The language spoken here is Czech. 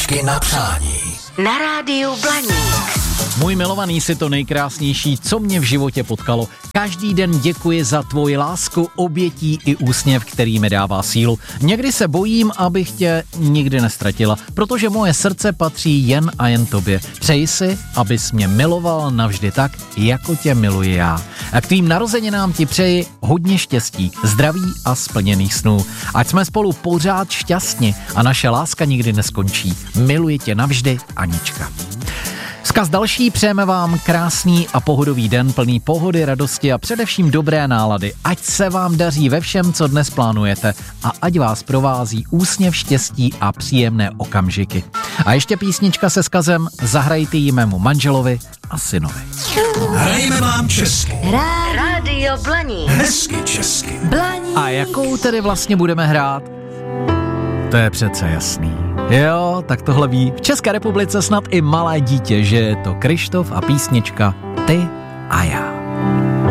Písničky na přání. Na rádiu Blaník. Můj milovaný si to nejkrásnější, co mě v životě potkalo. Každý den děkuji za tvoji lásku, obětí i úsměv, který mi dává sílu. Někdy se bojím, abych tě nikdy nestratila, protože moje srdce patří jen a jen tobě. Přeji si, abys mě miloval navždy tak, jako tě miluji já. A k tvým narozeninám ti přeji hodně štěstí, zdraví a splněných snů. Ať jsme spolu pořád šťastní a naše láska nikdy neskončí. Miluji tě navždy, Anička. Vzkaz další, přejeme vám krásný a pohodový den, plný pohody, radosti a především dobré nálady. Ať se vám daří ve všem, co dnes plánujete a ať vás provází úsměv, štěstí a příjemné okamžiky. A ještě písnička se vzkazem, zahrajte ji mému manželovi a synovi. Hrajeme vám česky. Rádio Blaník. Hezky česky. Blaník. A jakou tedy vlastně budeme hrát? To je přece jasný. Jo, tak tohle ví v České republice snad i malé dítě, že je to Kryštof a písnička Ty a já.